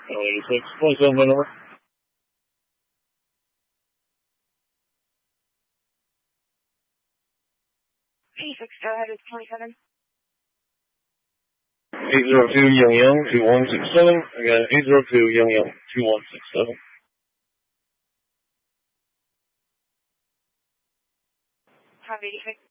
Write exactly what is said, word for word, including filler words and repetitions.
eighty-six, twenty-seven by number. eighty-six, go ahead, it's twenty-seven. eight zero two Young Young, two one six seven. Again, eight zero two Young Young, two one six seven. Five eighty-six.